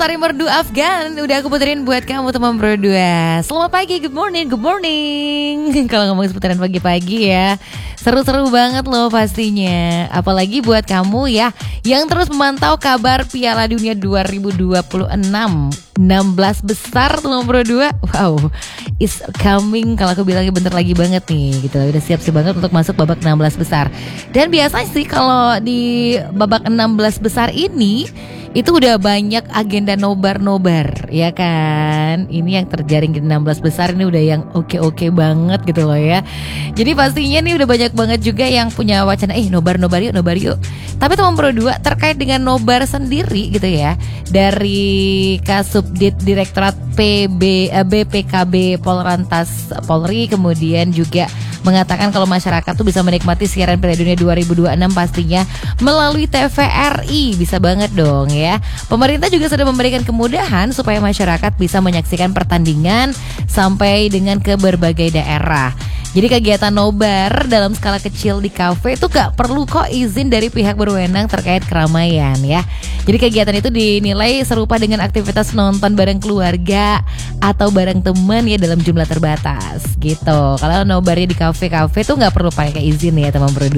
Lestari Merdu Afgan udah aku puterin buat kamu teman Pro 2. Selamat pagi, good morning, good morning. Kalau ngomong seputaran pagi-pagi ya, seru-seru banget loh pastinya. Apalagi buat kamu ya yang terus memantau kabar Piala Dunia 2026. 16 besar teman Pro 2. Wow, is coming. Kalau aku bilangnya bentar lagi banget nih gitu. Udah siap-siap banget untuk masuk babak 16 besar. Dan biasanya sih kalau di babak 16 besar ini itu udah banyak agenda nobar-nobar, ya kan? Ini yang terjaring di 16 besar ini udah yang oke-oke banget gitu loh ya. Jadi pastinya nih udah banyak banget juga yang punya wacana, nobar-nobar yuk. Tapi teman Pro 2 terkait dengan nobar sendiri gitu ya, dari Kasubdit Direktorat BPKB Pollantas Polri kemudian juga mengatakan kalau masyarakat tuh bisa menikmati siaran Piala Dunia 2026 pastinya melalui TVRI. Bisa banget dong ya. Pemerintah juga sudah memberikan kemudahan supaya masyarakat bisa menyaksikan pertandingan sampai dengan ke berbagai daerah. Jadi kegiatan nobar dalam skala kecil di kafe itu gak perlu kok izin dari pihak berwenang terkait keramaian ya. Jadi kegiatan itu dinilai serupa dengan aktivitas nonton bareng keluarga atau bareng teman ya dalam jumlah terbatas gitu. Kalau nobarnya di kafe-kafe tuh gak perlu pakai izin ya teman Pro 2.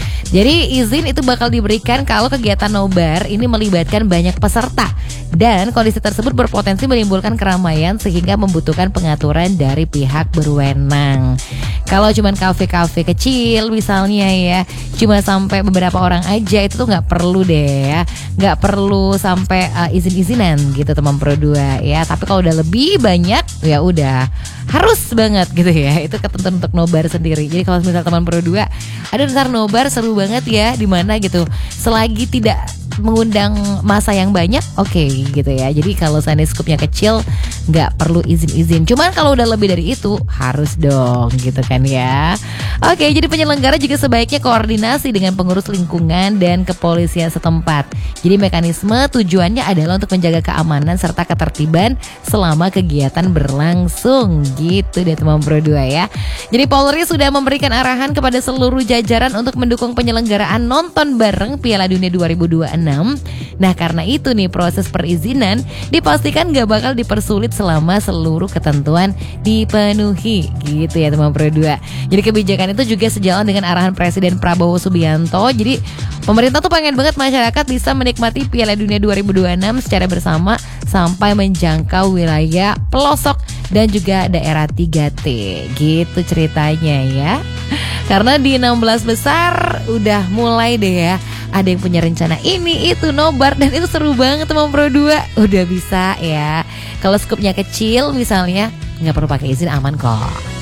Jadi izin itu bakal diberikan kalau kegiatan nobar ini melibatkan banyak peserta dan kondisi tersebut berpotensi menimbulkan keramaian sehingga membutuhkan pengaturan dari pihak berwenang. Kalau cuman kafe-kafe kecil misalnya ya, cuma sampai beberapa orang aja itu tuh nggak perlu deh ya, nggak perlu sampai izin-izinan gitu teman Pro 2 ya. Tapi kalau udah lebih banyak ya udah harus banget gitu ya. Itu ketentuan untuk nobar sendiri. Jadi kalau misal teman Pro 2 ada ntar nobar seru banget ya, di mana gitu selagi tidak mengundang masa yang banyak, oke gitu ya. Jadi kalau seandainya skupnya kecil nggak perlu izin-izin. Cuman kalau udah lebih dari itu harus dong gitu kan ya. Oke, jadi penyelenggara juga sebaiknya koordinasi dengan pengurus lingkungan dan kepolisian setempat. Jadi mekanisme tujuannya adalah untuk menjaga keamanan serta ketertiban selama kegiatan berlangsung gitu deh teman Pro 2 ya. Jadi Polri sudah memberikan arahan kepada seluruh jajaran untuk mendukung penyelenggaraan nonton bareng Piala Dunia 2026. Nah karena itu nih proses perizinan dipastikan gak bakal dipersulit selama seluruh ketentuan dipenuhi gitu ya teman Pro 2. Jadi kebijakan itu juga sejalan dengan arahan Presiden Prabowo Subianto. Jadi pemerintah tuh pengen banget masyarakat bisa menikmati Piala Dunia 2026 secara bersama sampai menjangkau wilayah pelosok dan juga daerah 3T gitu ceritanya ya. Karena di 16 besar udah mulai deh ya, ada yang punya rencana ini itu nobar dan itu seru banget teman Pro 2. Udah bisa ya. Kalau skupnya kecil misalnya nggak perlu pakai izin, aman kok.